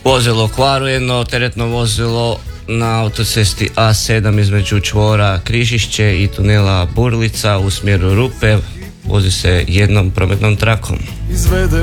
vozilo kvarujeno, teretno vozilo na autocesti A7 između čvora Križišće i tunela Burlica u smjeru Rupe vozi se jednom prometnom trakom. Izvede